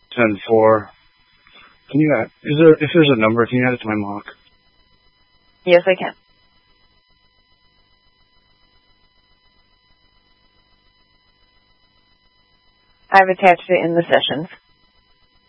10-4. Can you add, if there's a number, can you add it to my mock? Yes, I can. I've attached it in the sessions.